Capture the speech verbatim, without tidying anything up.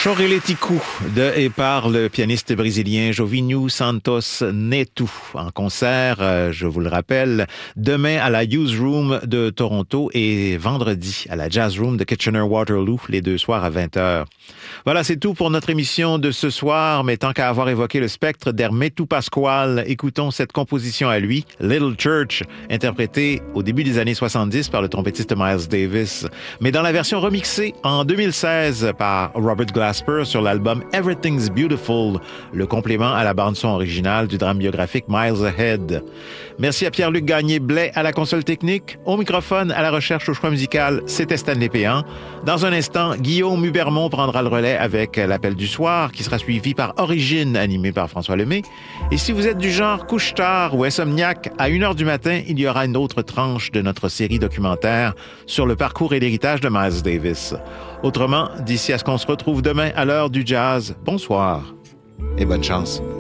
Choreletiku de et par le pianiste brésilien Jovinho Santos Neto en concert, euh, je vous le rappelle, demain à la Youth Room de Toronto et vendredi à la Jazz Room de Kitchener-Waterloo, les deux soirs à vingt heures. Voilà, c'est tout pour notre émission de ce soir, mais tant qu'à avoir évoqué le spectre d'Hermeto Pascoal, écoutons cette composition à lui, Little Church, interprétée au début des années soixante-dix par le trompettiste Miles Davis, mais dans la version remixée en deux mille seize par Robert Glasper sur l'album Everything's Beautiful, le complément à la bande-son originale du drame biographique Miles Ahead. Merci à Pierre-Luc Gagné-Blais à la console technique. Au microphone, à la recherche au choix musical, c'était Stanley Péan. Dans un instant, Guillaume Hubermont prendra le relais avec l'appel du soir, qui sera suivi par Origine, animé par François Lemay. Et si vous êtes du genre couche-tard ou insomniaque, à une heure du matin, il y aura une autre tranche de notre série documentaire sur le parcours et l'héritage de Miles Davis. Autrement, d'ici à ce qu'on se retrouve demain à l'heure du jazz, bonsoir et bonne chance.